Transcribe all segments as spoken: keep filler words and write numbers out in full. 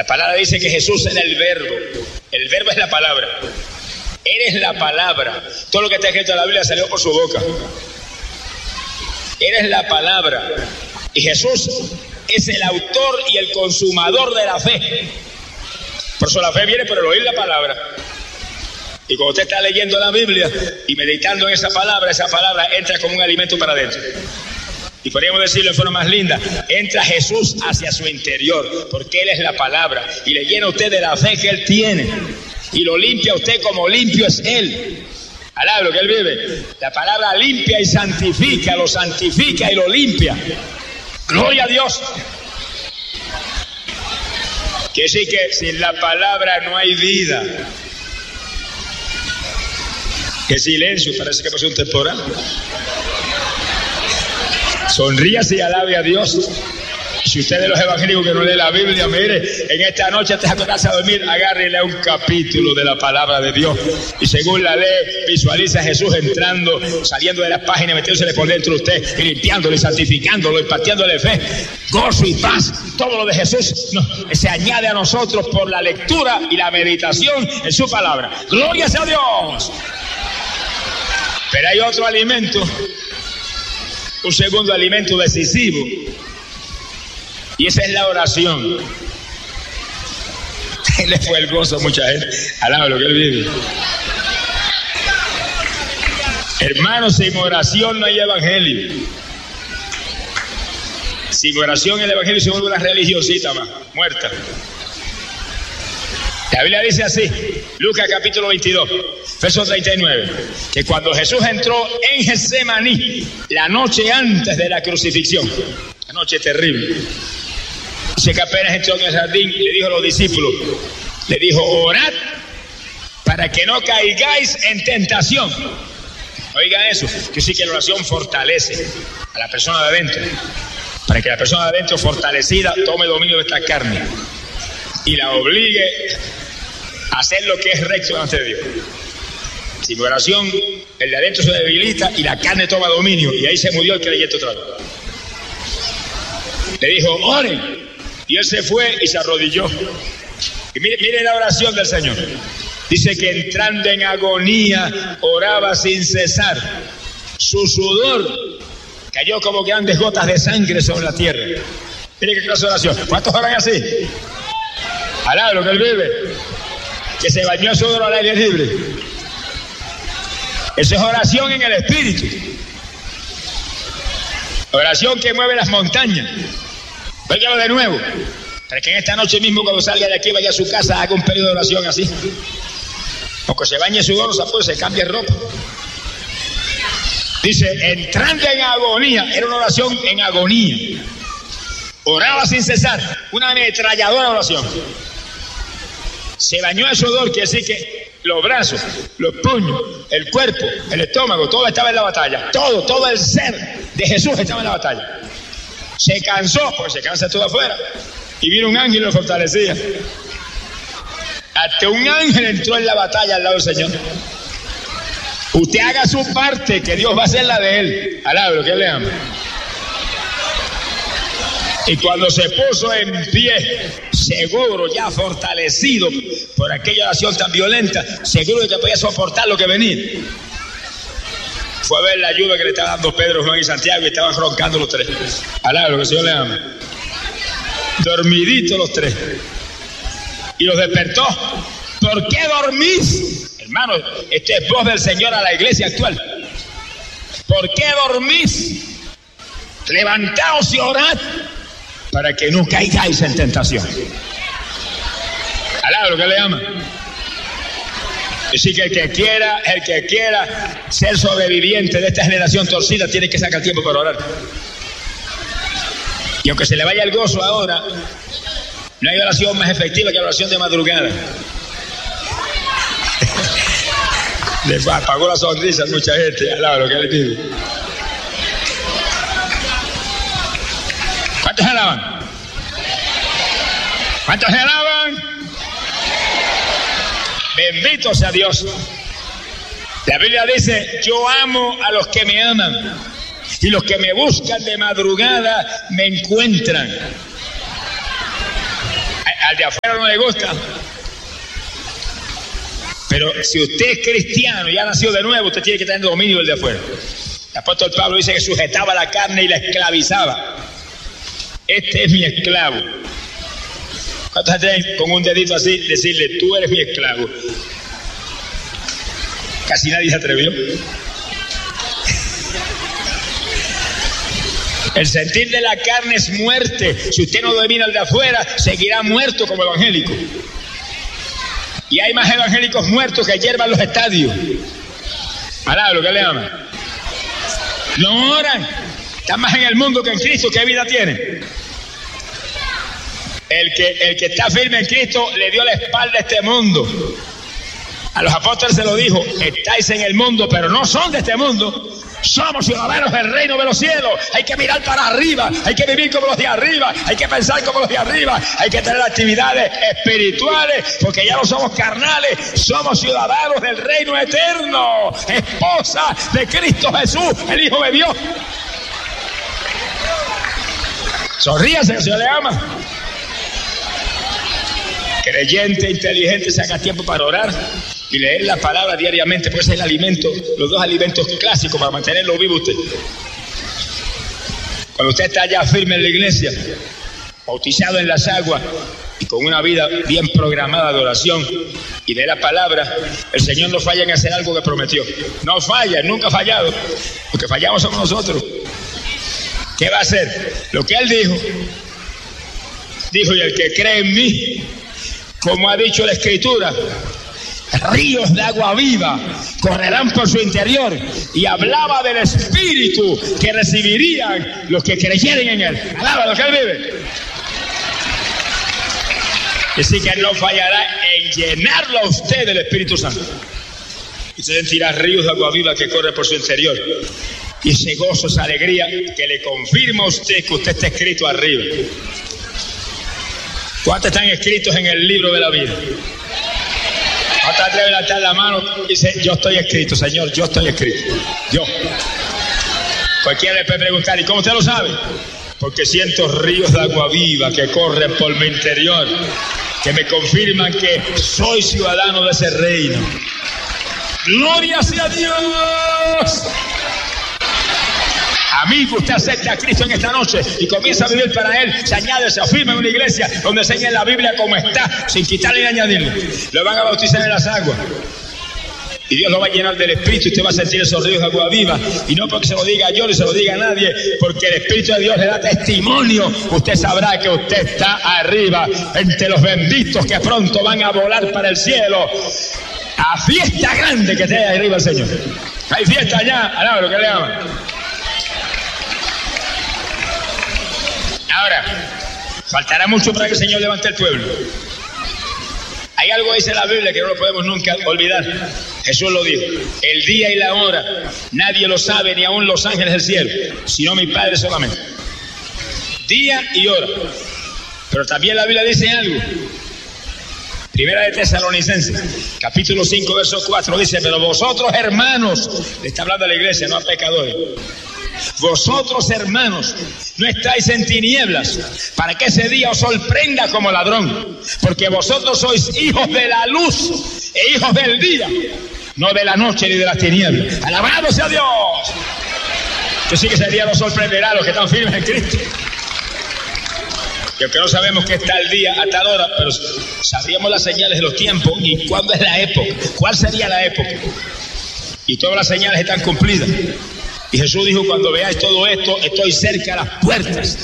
La palabra dice que Jesús era el verbo. El verbo es la palabra. Eres la palabra. Todo lo que está escrito en la Biblia salió por su boca. Eres la palabra. Y Jesús es el autor y el consumador de la fe. Por eso la fe viene por el oír la palabra. Y cuando usted está leyendo la Biblia y meditando en esa palabra, esa palabra entra como un alimento para adentro. Y podríamos decirlo de forma más linda, entra Jesús hacia su interior, porque Él es la palabra, y le llena a usted de la fe que Él tiene, y lo limpia a usted como limpio es Él. Alaba lo que Él vive. La palabra limpia y santifica, lo santifica y lo limpia. Gloria a Dios. Quiere decir que sin la palabra no hay vida. Qué silencio, parece que pasó un temporal. Sonríase y alabe a Dios. Si usted de los evangélicos que no lee la Biblia, mire, en esta noche antes de acostarse a dormir, agarre y lea un capítulo de la palabra de Dios. Y según la lee, visualiza a Jesús entrando, saliendo de las páginas, metiéndose por dentro de usted, y limpiándolo y santificándolo, impartiéndole fe, gozo y paz. Todo lo de Jesús no, se añade a nosotros por la lectura y la meditación en su palabra. ¡Gloria sea a Dios! Pero hay otro alimento, un segundo alimento decisivo, y esa es la oración. Le fue el gozo a mucha gente. Alaba lo que Él vive. Hermanos, sin oración no hay evangelio. Sin oración el evangelio se vuelve una religiosita más, muerta. La Biblia dice así, Lucas capítulo veintidós, verso treinta y nueve, que cuando Jesús entró en Getsemaní, la noche antes de la crucifixión, la noche terrible, dice que apenas entró en el jardín, le dijo a los discípulos, le dijo, orad para que no caigáis en tentación. Oiga eso, que sí que la oración fortalece a la persona de adentro, para que la persona de adentro fortalecida tome dominio de esta carne y la obligue a hacer lo que es recto ante Dios. Sin oración, el de adentro se debilita y la carne toma dominio, y ahí se murió el creyente otra vez. Le dijo, oren, y él se fue y se arrodilló. Y mire, mire la oración del Señor. Dice que entrando en agonía, oraba sin cesar. Su sudor cayó como grandes gotas de sangre sobre la tierra. Mire qué clase de oración. ¿Cuántos oran así? Alaba lo que Él vive. Que se bañó en sudor al aire libre. Esa es oración en el espíritu. Oración que mueve las montañas. Óigalo de nuevo. Para que en esta noche mismo, cuando salga de aquí, vaya a su casa, haga un periodo de oración así. Aunque se bañe sudor, se cambie ropa. Dice, entrando en agonía. Era una oración en agonía. Oraba sin cesar. Una ametralladora oración. Se bañó en sudor, quiere decir que los brazos, los puños, el cuerpo, el estómago, todo estaba en la batalla. Todo, todo el ser de Jesús estaba en la batalla. Se cansó, porque se cansa todo afuera. Y vino un ángel y lo fortalecía. Hasta un ángel entró en la batalla al lado del Señor. Usted haga su parte, que Dios va a hacer la de Él. Alaba lo que Él le ama. Y cuando se puso en pie, seguro, ya fortalecido por aquella oración tan violenta, seguro de que podía soportar lo que venía, fue a ver la ayuda que le estaba dando Pedro, Juan y Santiago, y estaban roncando los tres. Alaba lo que el Señor le ama. Dormiditos los tres. Y los despertó. ¿Por qué dormís? Hermano, esta es voz del Señor a la iglesia actual. ¿Por qué dormís? Levantaos y orad para que no caigáis en tentación. Alaba lo que le ama. Así que el que quiera, el que quiera ser sobreviviente de esta generación torcida tiene que sacar tiempo para orar. Y aunque se le vaya el gozo ahora, no hay oración más efectiva que la oración de madrugada. Le apagó la sonrisa a mucha gente. Alaba lo que le digo. ¿Cuántos alaban? ¿Cuántos alaban? Bendito sea Dios. La Biblia dice, yo amo a los que me aman, y los que me buscan de madrugada me encuentran. Al de afuera no le gusta. Pero si usted es cristiano y ha nacido de nuevo, usted tiene que tener dominio del de afuera. El apóstol Pablo dice que sujetaba la carne y la esclavizaba. Este es mi esclavo. ¿Cuántos tienen con un dedito así decirle, tú eres mi esclavo? Casi nadie se atrevió. El sentir de la carne es muerte. Si usted no domina el de afuera, seguirá muerto como evangélico. Y hay más evangélicos muertos que hierban los estadios. Palabra, ¿qué le llaman? No oran. Están más en el mundo que en Cristo. ¿Qué vida tienen? El que, el que está firme en Cristo le dio la espalda a este mundo. A los apóstoles se lo dijo, estáis en el mundo, pero no son de este mundo. Somos ciudadanos del reino de los cielos. Hay que mirar para arriba, hay que vivir como los de arriba, hay que pensar como los de arriba, hay que tener actividades espirituales, porque ya no somos carnales, somos ciudadanos del reino eterno, esposa de Cristo Jesús, el Hijo de Dios. Sonríase, que el Señor le ama. Creyente, inteligente, saca tiempo para orar y leer la palabra diariamente, porque ese es el alimento, los dos alimentos clásicos para mantenerlo vivo usted. Cuando usted está ya firme en la iglesia, bautizado en las aguas y con una vida bien programada de oración y de la palabra, el Señor no falla en hacer algo que prometió. No falla, nunca ha fallado. Lo que fallamos somos nosotros. ¿Qué va a hacer? Lo que Él dijo. Dijo, y el que cree en mí, como ha dicho la Escritura, ríos de agua viva correrán por su interior. Y hablaba del Espíritu que recibirían los que creyeren en Él. Alaba lo que Él vive. Así que Él no fallará en llenarlo a usted del Espíritu Santo. Y usted sentirá ríos de agua viva que corren por su interior. Y ese gozo, esa alegría que le confirma a usted que usted está escrito arriba. ¿Cuántos están escritos en el libro de la vida? ¿Cuántos atreven a levantar la mano y dice, yo estoy escrito, Señor, yo estoy escrito? Yo. Cualquiera le puede preguntar, ¿y cómo usted lo sabe? Porque siento ríos de agua viva que corren por mi interior, que me confirman que soy ciudadano de ese reino. ¡Gloria sea Dios! Amigo, usted acepta a Cristo en esta noche y comienza a vivir para Él, se añade, se afirma en una iglesia donde enseña la Biblia como está, sin quitarle ni añadirle. Lo van a bautizar en las aguas y Dios lo va a llenar del Espíritu y usted va a sentir esos ríos de agua viva, y no porque se lo diga yo ni se lo diga a nadie, porque el Espíritu de Dios le da testimonio. Usted sabrá que usted está arriba entre los benditos que pronto van a volar para el cielo a fiesta grande que esté ahí arriba el Señor. Hay fiesta allá, alaba lo que le llaman. Ahora, faltará mucho para que el Señor levante el pueblo. Hay algo que dice la Biblia que no lo podemos nunca olvidar. Jesús lo dijo, el día y la hora nadie lo sabe, ni aun los ángeles del cielo, sino mi Padre solamente. Día y hora. Pero también la Biblia dice algo. Primera de Tesalonicenses, capítulo cinco, verso cuatro, dice, pero vosotros, hermanos, le está hablando a la iglesia, no a pecadores. Vosotros, hermanos, no estáis en tinieblas, para que ese día os sorprenda como ladrón, porque vosotros sois hijos de la luz e hijos del día, no de la noche ni de las tinieblas. ¡Alabado sea Dios! Yo sí que ese día nos sorprenderá a los que están firmes en Cristo. Y aunque no sabemos qué está el día a tal hora, pero sabríamos las señales de los tiempos y cuándo es la época, cuál sería la época. Y todas las señales están cumplidas. Y Jesús dijo, cuando veáis todo esto, estoy cerca a las puertas.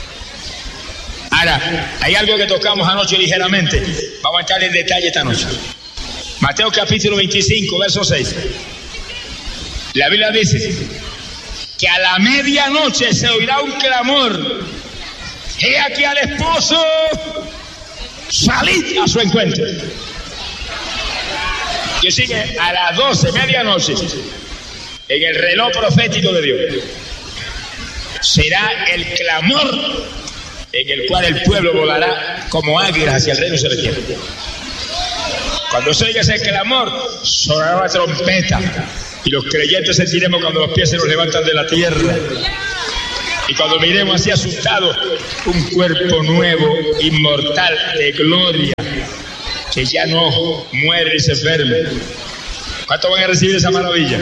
Ahora, hay algo que tocamos anoche ligeramente. Vamos a entrar en detalle esta noche. Mateo capítulo veinticinco, verso seis. La Biblia dice que a la medianoche se oirá un clamor. He aquí al esposo, salid a su encuentro. Y sigue a las doce, medianoche, en el reloj profético de Dios, será el clamor en el cual el pueblo volará como águilas hacia el reino celestial. Cuando se oiga ese clamor, sonará la trompeta y los creyentes sentiremos cuando los pies se nos levantan de la tierra. Y cuando miremos así asustados, un cuerpo nuevo, inmortal, de gloria, que ya no muere y se enferme. ¿Cuántos van a recibir esa maravilla?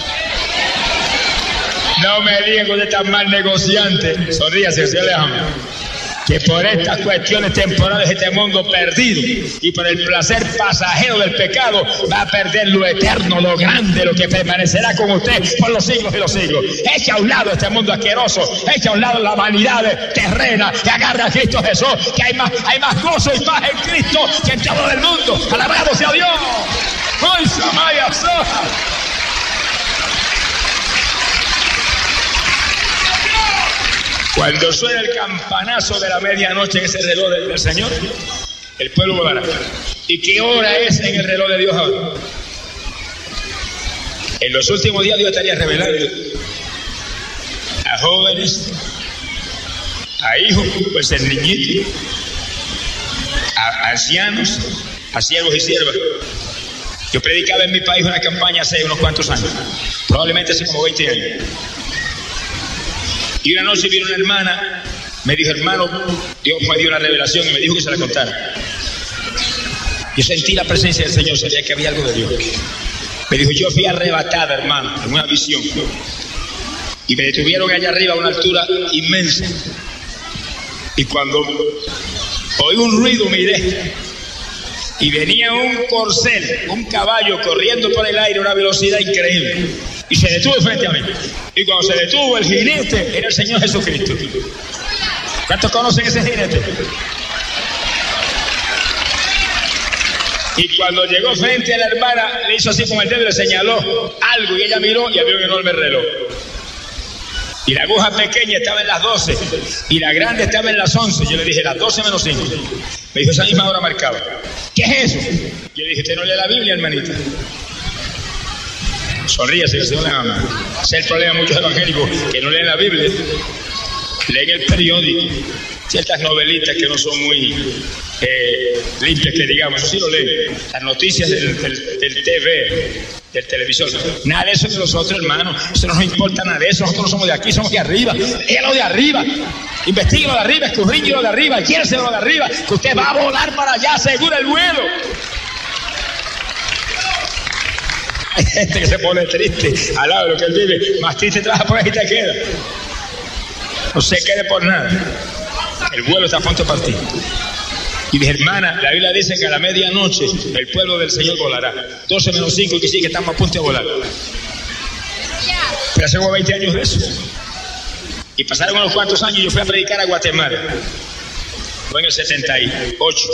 No me digan que usted está mal negociante. Sonríase, que se le ama. Que por estas cuestiones temporales de este mundo perdido y por el placer pasajero del pecado va a perder lo eterno, lo grande, lo que permanecerá con usted por los siglos y los siglos. Echa a un lado este mundo asqueroso, echa a un lado la vanidad terrena y agarra a Cristo Jesús, que hay más, hay más gozo y paz en Cristo que en todo el mundo. Alabado sea Dios. ¡Ay, Samaya Soja! Cuando suena el campanazo de la medianoche en ese reloj del, del Señor, el pueblo volará. ¿Y qué hora es en el reloj de Dios ahora? En los últimos días Dios estaría revelando a jóvenes, a hijos, pues el niñito, a ancianos, a siervos y siervas. Yo predicaba en mi país una campaña hace unos cuantos años, probablemente hace como veinte años. Y una noche vino una hermana, me dijo, hermano, Dios me dio una revelación y me dijo que se la contara. Yo sentí la presencia del Señor, sabía que había algo de Dios. Me dijo, yo fui arrebatada, hermano, en una visión. Y me detuvieron allá arriba a una altura inmensa. Y cuando oí un ruido, miré. Y venía un corcel, un caballo corriendo por el aire a una velocidad increíble. Y se detuvo frente a mí. Y cuando se detuvo, el jinete era el Señor Jesucristo. ¿Cuántos conocen ese jinete? Y cuando llegó frente a la hermana, le hizo así con el dedo y le señaló algo. Y ella miró y había un enorme reloj. Y la aguja pequeña estaba en las doce. Y la grande estaba en las once. Yo le dije, las doce menos cinco. Me dijo, esa misma hora marcaba. ¿Qué es eso? Yo le dije, ¿usted no lee la Biblia, hermanita? Sonríase, que el Señor le ama. Ese es el problema de muchos evangélicos que no leen la Biblia, leen el periódico, ciertas novelitas que no son muy eh, limpias, que digamos, eso sí lo leen, las noticias del, del, del T V, del televisor, nada de eso de nosotros, hermano, eso no nos importa nada de eso, nosotros no somos de aquí, somos de arriba, es lo de arriba, investigue lo de arriba, escudriñe lo de arriba, quiérese lo de arriba, que usted va a volar para allá, asegura el vuelo. Hay gente que se pone triste al lado de lo que él vive, más triste trabaja por ahí y te queda. No se quede por nada. El vuelo está a punto de partir. Y dije, hermana, la Biblia dice que a la medianoche el pueblo del Señor volará. doce menos cinco, que sí, que estamos a punto de volar. Pero hace como veinte años de eso. Y pasaron unos cuantos años y yo fui a predicar a Guatemala. Fue en el setenta y ocho.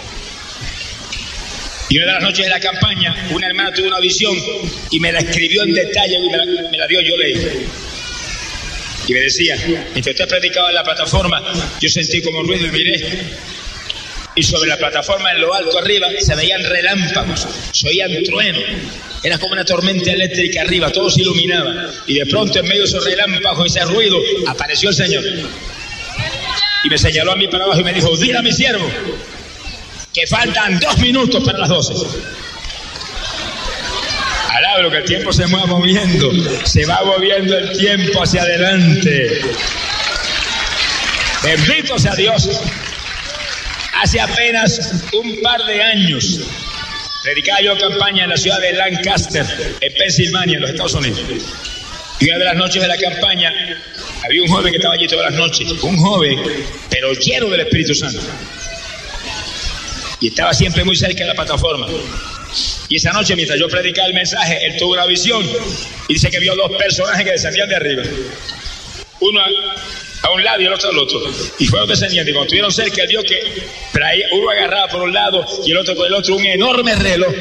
Y una de las noches de la campaña, una hermana tuvo una visión y me la escribió en detalle y me la, me la dio, yo leí. Y me decía, mientras usted predicaba en la plataforma, yo sentí como un ruido y miré. Y sobre la plataforma, en lo alto arriba, se veían relámpagos, se oían truenos. Era como una tormenta eléctrica arriba, todo se iluminaba. Y de pronto, en medio de esos relámpagos, ese ruido, apareció el Señor. Y me señaló a mí para abajo y me dijo, dile a mi siervo que faltan dos minutos para las doce. Alabro que el tiempo se va moviendo, se va moviendo el tiempo hacia adelante. Bendito sea Dios. Hace apenas un par de años predicaba yo campaña en la ciudad de Lancaster, en Pensilvania, en los Estados Unidos. Y una de las noches de la campaña había un joven que estaba allí todas las noches, un joven, pero lleno del Espíritu Santo. Y estaba siempre muy cerca de la plataforma. Y esa noche, mientras yo predicaba el mensaje, él tuvo una visión y dice que vio dos personajes que descendían de arriba. Uno a, a un lado y el otro al otro. Y fueron descendiendo. Y cuando estuvieron cerca, él vio que traía, uno agarraba por un lado y el otro por el otro un enorme reloj.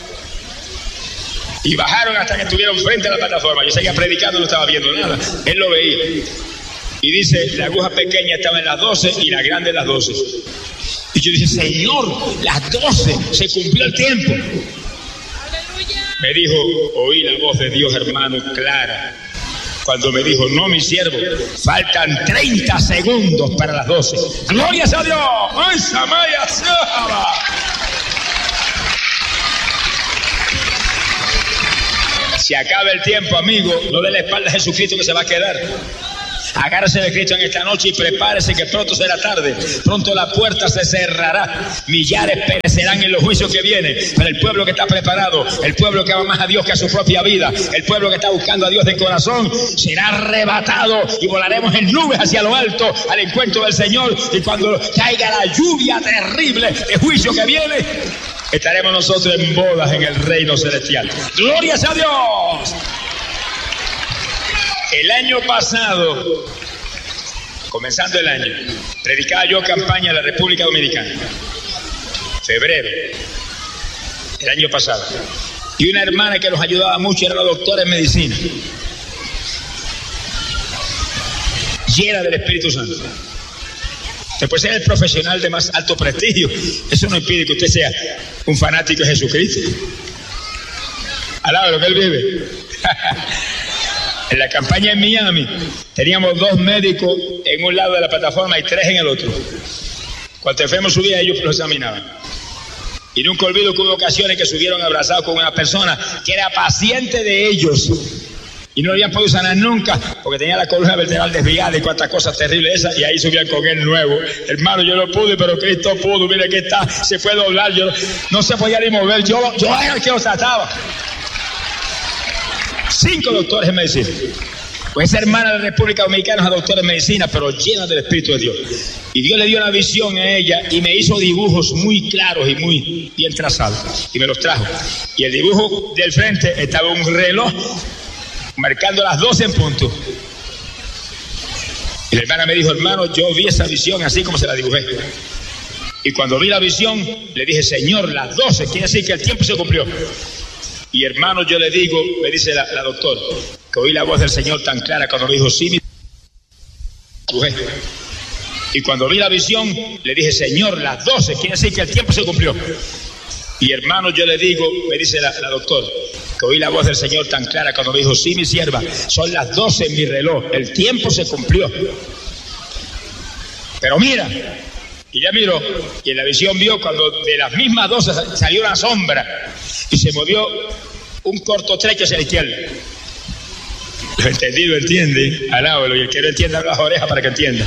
Y bajaron hasta que estuvieron frente a la plataforma. Yo seguía predicando, no estaba viendo nada. Él lo veía. Y dice, la aguja pequeña estaba en las doce y la grande en las doce. Y yo dije, Señor, las doce, se cumplió el tiempo. ¡Aleluya! Me dijo, oí la voz de Dios, hermano, clara, cuando me dijo, no, mi siervo, faltan treinta segundos para las doce. ¡Gloria a Dios! ¡Ay, Samaya Saba! Se acaba el tiempo, amigo, no dé la espalda a Jesucristo que se va a quedar. Agárrese de Cristo en esta noche y prepárese que pronto será tarde. Pronto la puerta se cerrará. Millares perecerán en los juicios que vienen. Pero el pueblo que está preparado, el pueblo que ama más a Dios que a su propia vida, el pueblo que está buscando a Dios de corazón, será arrebatado y volaremos en nubes hacia lo alto al encuentro del Señor. Y cuando caiga la lluvia terrible de juicio que viene, estaremos nosotros en bodas en el reino celestial. ¡Gloria a Dios! El año pasado, comenzando el año, predicaba yo campaña en la República Dominicana. Febrero, el año pasado. Y una hermana que nos ayudaba mucho era la doctora en medicina, llena del Espíritu Santo. Después ser el profesional de más alto prestigio, eso no impide que usted sea un fanático de Jesucristo. Alaba lo que él vive. En la campaña en Miami teníamos dos médicos en un lado de la plataforma y tres en el otro. Cuando el enfermo subía, ellos lo examinaban. Y nunca olvido que hubo ocasiones que subieron abrazados con una persona que era paciente de ellos y no lo habían podido sanar nunca porque tenía la columna vertebral desviada y cuantas cosas terribles esas, y ahí subían con él nuevo. Hermano, yo no pude, pero Cristo pudo. Mire que está, se fue a doblar, yo no se podía ni mover, yo, yo era el que lo trataba. Cinco doctores en medicina. Pues esa hermana de la República Dominicana es doctora en medicina, pero llena del Espíritu de Dios. Y Dios le dio una visión a ella y me hizo dibujos muy claros y muy bien trazados. Y me los trajo. Y el dibujo del frente estaba un reloj marcando las doce en punto. Y la hermana me dijo, hermano, yo vi esa visión así como se la dibujé. Y cuando vi la visión, le dije, Señor, las doce, quiere decir que el tiempo se cumplió. Y hermano, yo le digo, me dice la, la doctora, que oí la voz del Señor tan clara cuando me dijo, sí, mi mujer. Y cuando vi la visión, le dije, Señor, las doce, quiere decir que el tiempo se cumplió. Y hermano, yo le digo, me dice la, la doctora, que oí la voz del Señor tan clara cuando me dijo, sí, mi sierva, son las doce en mi reloj, el tiempo se cumplió. Pero mira, y ya miró, y en la visión vio cuando de las mismas doce salió una sombra y se movió un corto trecho hacia la izquierda. Lo entendido entiende, alábalo, y el que no entienda abre las orejas para que entienda.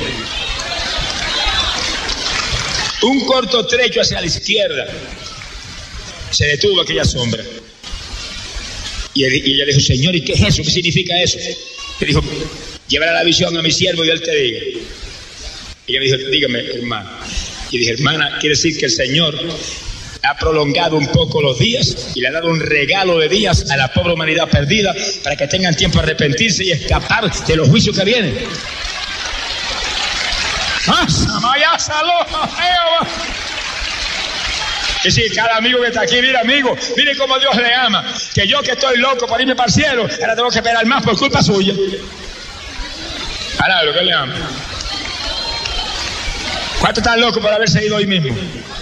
Un corto trecho hacia la izquierda se detuvo aquella sombra. Y, él, y ella dijo, Señor, ¿y qué es eso? ¿Qué significa eso? Le dijo, llévala la visión a mi siervo y él te diga. Y ella me dijo, dígame, hermano. Y dije, hermana, quiere decir que el Señor ha prolongado un poco los días y le ha dado un regalo de días a la pobre humanidad perdida para que tengan tiempo a arrepentirse y escapar de los juicios que vienen. Es decir, cada amigo que está aquí, mire amigo, mire cómo Dios le ama. Que yo que estoy loco por irme para el cielo, ahora tengo que esperar más por culpa suya. Ahora lo que le ama. ¿Cuántos están locos por haberse ido hoy mismo?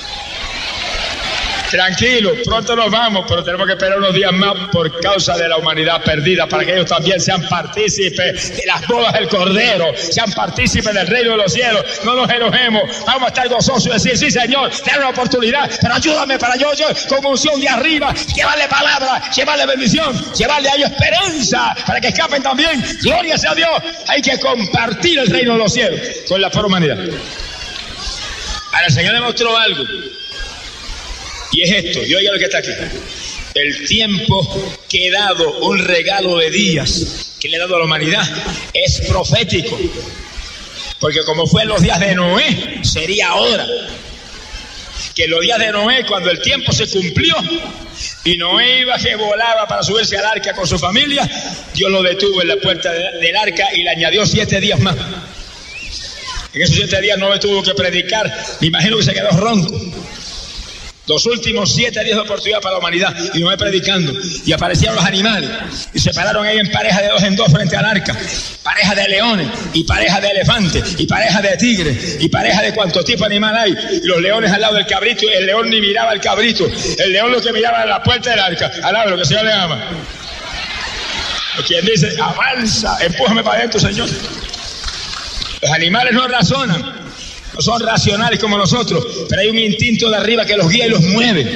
Tranquilo, pronto nos vamos, pero tenemos que esperar unos días más por causa de la humanidad perdida, para que ellos también sean partícipes de las bodas del Cordero, sean partícipes del reino de los cielos. No nos enojemos, vamos a estar gozosos y decir, sí Señor, dame una oportunidad, pero ayúdame para yo, yo con unción de arriba, llevarle palabra, llevarle bendición, llevarle a ellos esperanza, para que escapen también. Gloria sea a Dios, hay que compartir el reino de los cielos con la pobre humanidad. Ahora el Señor demostró algo. Y es esto, y oiga lo que está aquí. El tiempo que he dado, un regalo de días que le he dado a la humanidad, es profético. Porque como fue en los días de Noé, sería ahora. Que en los días de Noé, cuando el tiempo se cumplió, y Noé iba que volaba para subirse al arca con su familia, Dios lo detuvo en la puerta del arca y le añadió siete días más. En esos siete días Noé tuvo que predicar, me imagino que se quedó ronco. Los últimos siete días de oportunidad para la humanidad, y Noé predicando, y aparecieron los animales, y se pararon ahí en pareja de dos en dos frente al arca, pareja de leones, y pareja de elefantes, y pareja de tigres, y pareja de cuántos tipos de animal hay, y los leones al lado del cabrito, y el león ni miraba al cabrito, el león lo que miraba era la puerta del arca, al lado, lo que el Señor le ama. Quien dice, avanza, empújame para adentro, Señor. Los animales no razonan. No son racionales como nosotros, pero hay un instinto de arriba que los guía y los mueve.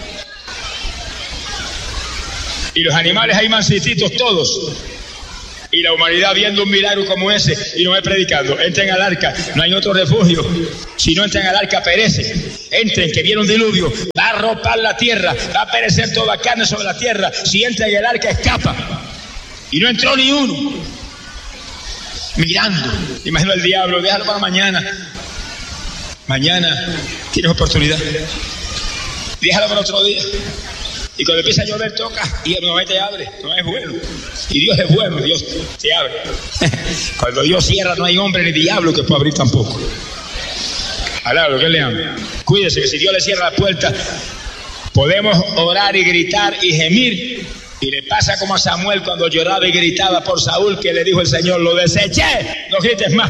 Y los animales hay mansititos todos. y la humanidad viendo un milagro como ese y no es predicando. Entren al arca, no hay otro refugio. Si no entran al arca, perecen. Entren, que viene un diluvio, va a arropar la tierra, va a perecer toda carne sobre la tierra. Si entran en el arca, escapa. Y no entró ni uno. Mirando, imagino el diablo, déjalo para mañana. Mañana tienes oportunidad. Déjalo para otro día. Y cuando empieza a llover, toca y nuevamente abre. No es bueno. Y Dios es bueno, Dios te abre. Cuando Dios cierra, no hay hombre ni diablo que pueda abrir tampoco. Alablo, que le amo. Cuídese que si Dios le cierra la puerta, podemos orar y gritar y gemir. Y le pasa como a Samuel cuando lloraba y gritaba por Saúl, que le dijo el Señor: lo deseché, no grites más.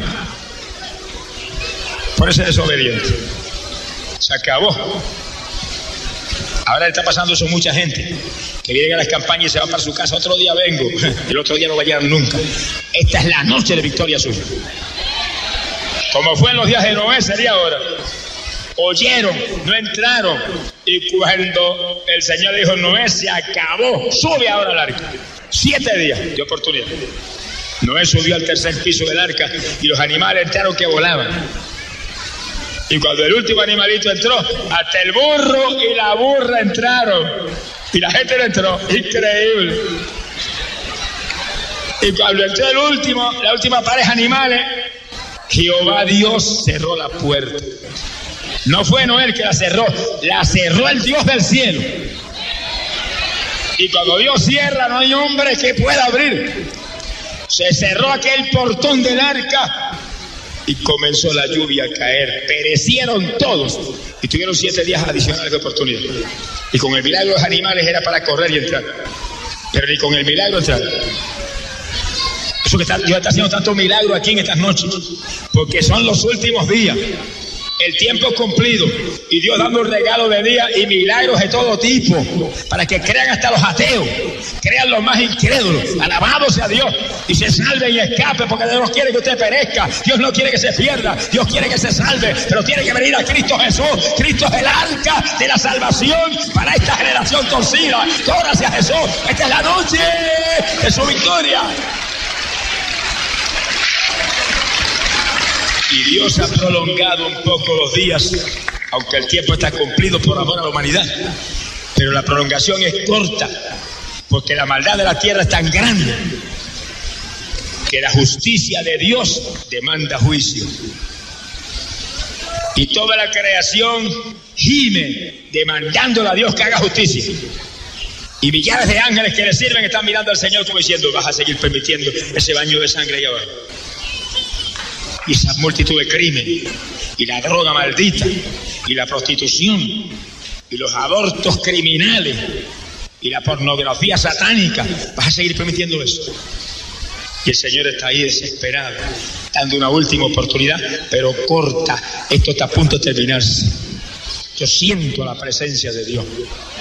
Por ese desobediente. Se acabó. Ahora le está pasando eso a mucha gente, que viene a las campañas y se va para su casa. Otro día vengo, el otro día no va a llegar nunca. Esta es la noche de victoria suya. Como fue en los días de Noé, sería ahora. Oyeron, no entraron. Y cuando el Señor dijo: Noé, se acabó, sube ahora al arca. Siete días de oportunidad. Noé subió al tercer piso del arca y los animales entraron que volaban. Y cuando el último animalito entró, hasta el burro y la burra entraron. Y la gente no entró. Increíble. Y cuando entró el último, la última pareja de animales, Jehová Dios cerró la puerta. No fue Noé el que la cerró, la cerró el Dios del cielo. Y cuando Dios cierra, no hay hombre que pueda abrir. Se cerró aquel portón del arca. Y comenzó la lluvia a caer, perecieron todos y tuvieron siete días adicionales de oportunidad. Y con el milagro de los animales era para correr y entrar, pero ni con el milagro entrar. Eso que está, Dios está haciendo tanto milagro aquí en estas noches, porque son los últimos días. El tiempo es cumplido y Dios dando un regalo de día y milagros de todo tipo para que crean hasta los ateos, crean los más incrédulos. Alabado sea Dios y se salven y escapen, porque Dios no quiere que usted perezca, Dios no quiere que se pierda, Dios quiere que se salve, pero tiene que venir a Cristo Jesús. Cristo es el arca de la salvación para esta generación torcida. Gloria hacia Jesús. Esta es la noche de su victoria. Y Dios ha prolongado un poco los días, aunque el tiempo está cumplido por amor a la humanidad. Pero la prolongación es corta, porque la maldad de la tierra es tan grande que la justicia de Dios demanda juicio. Y toda la creación gime demandándole a Dios que haga justicia. Y millares de ángeles que le sirven están mirando al Señor como diciendo: vas a seguir permitiendo ese baño de sangre ahí abajo. Y esa multitud de crimen, y la droga maldita, y la prostitución, y los abortos criminales, y la pornografía satánica, vas a seguir permitiendo eso. Y el Señor está ahí desesperado, dando una última oportunidad, pero corta. Esto está a punto de terminarse. Yo siento la presencia de Dios.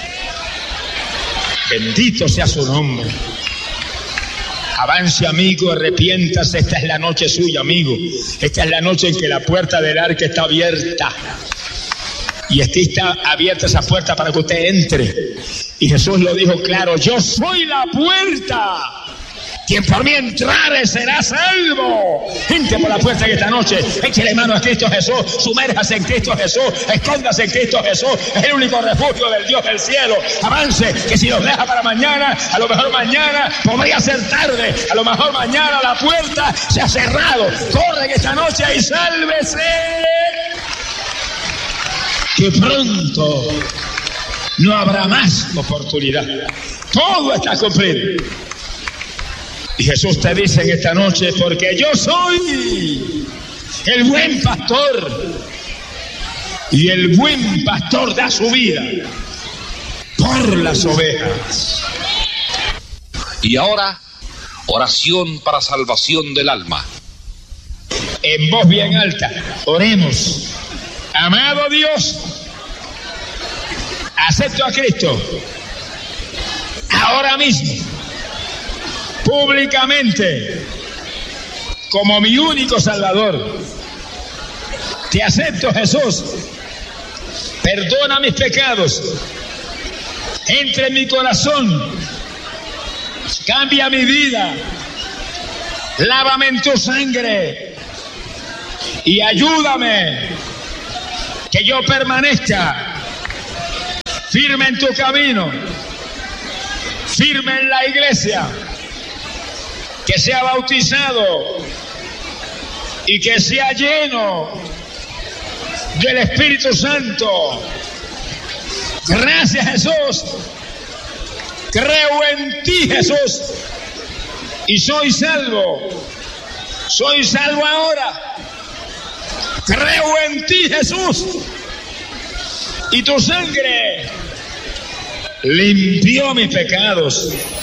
Bendito sea su nombre. Avance, amigo, arrepiéntase. Esta es la noche suya, amigo. Esta es la noche en que la puerta del arca está abierta. Y está abierta esa puerta para que usted entre. Y Jesús lo dijo claro: yo soy la puerta. Quien por mí entrare será salvo. Entre por la puerta en esta noche. Échele mano a Cristo Jesús. Sumérjase en Cristo Jesús. Escóndase en Cristo Jesús. Es el único refugio del Dios del cielo. Avance, que si los deja para mañana, a lo mejor mañana podría ser tarde. A lo mejor mañana la puerta se ha cerrado. Corre en esta noche y sálvese. Que pronto no habrá más oportunidad. Todo está cumplido. Y Jesús te dice en esta noche: porque yo soy el buen pastor, y el buen pastor da su vida por las ovejas. Y ahora, oración para salvación del alma. En voz bien alta, oremos. Amado Dios, acepto a Cristo ahora mismo, públicamente, como mi único Salvador. Te acepto, Jesús. Perdona mis pecados. Entra en mi corazón. Cambia mi vida. Lávame en tu sangre y ayúdame que yo permanezca firme en tu camino, firme en la iglesia, que sea bautizado y que sea lleno del Espíritu Santo. Gracias, Jesús. Creo en ti, Jesús, y soy salvo. Soy salvo ahora. Creo en ti, Jesús, y tu sangre limpió mis pecados.